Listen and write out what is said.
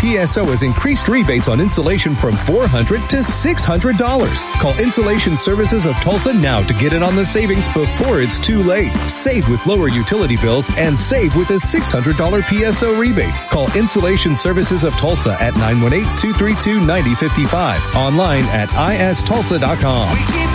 PSO has increased rebates on insulation from $400 to $600. Call Insulation Services of Tulsa now to get in on the savings before it's too late. Save with lower utility bills and save with a $600 PSO rebate. Call Insulation Services of Tulsa at 918-232-9055. Online at istulsa.com.